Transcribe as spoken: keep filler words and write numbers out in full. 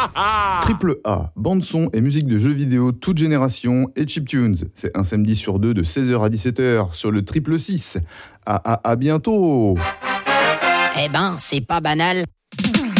Triple A, bande son et musique de jeux vidéo toute génération et chiptunes. C'est un samedi sur deux de seize heures à dix-sept heures sur le Triple six. À, à, à bientôt. Eh ben, c'est pas banal.